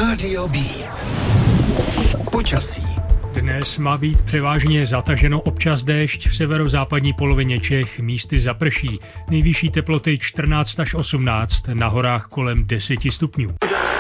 Rádio B. Počasí. Dnes má být převážně zataženo, občas déšť, v severozápadní polovině Čech místy zaprší. Nejvyšší teploty 14 až 18, na horách kolem 10 stupňů.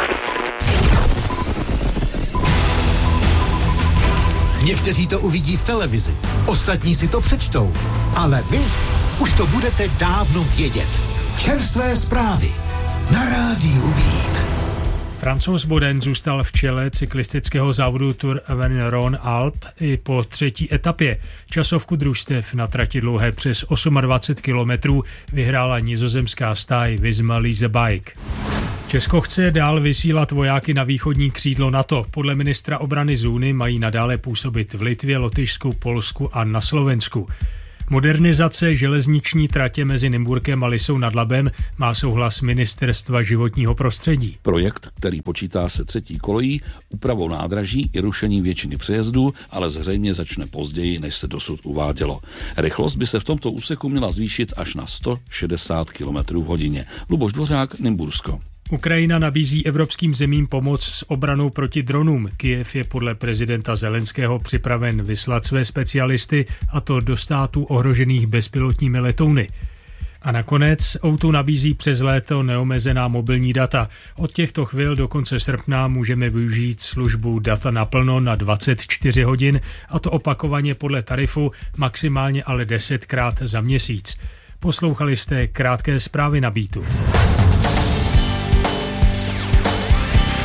Někteří to uvidí v televizi, ostatní si to přečtou, ale vy už to budete dávno vědět. Čerstvé zprávy na Rádiu Beat. Francouz Bodin zůstal v čele cyklistického závodu Tour Auvergne-Rhône-Alpes i po třetí etapě. Časovku družstev na trati dlouhé přes 28 kilometrů vyhrála nizozemská stáj Visma Lease Bike. Česko chce dál vysílat vojáky na východní křídlo NATO. Podle ministra obrany Zůny mají nadále působit v Litvě, Lotyšsku, Polsku a na Slovensku. Modernizace železniční tratě mezi Nymburkem a Lysou nad Labem má souhlas Ministerstva životního prostředí. Projekt, který počítá se třetí kolejí, úpravou nádraží i rušení většiny přejezdů, ale zřejmě začne později, než se dosud uvádělo. Rychlost by se v tomto úseku měla zvýšit až na 160 km v hodině. Luboš Dvořák, Nymbursko. Ukrajina nabízí evropským zemím pomoc s obranou proti dronům. Kyjev je podle prezidenta Zelenského připraven vyslat své specialisty, a to do států ohrožených bezpilotními letouny. A nakonec O2 nabízí přes léto neomezená mobilní data. Od těchto chvil do konce srpna můžeme využít službu data naplno na 24 hodin, a to opakovaně podle tarifu, maximálně ale 10krát za měsíc. Poslouchali jste krátké zprávy na Beatu.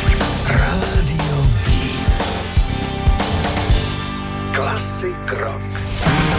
Rádio B. Klasik rock.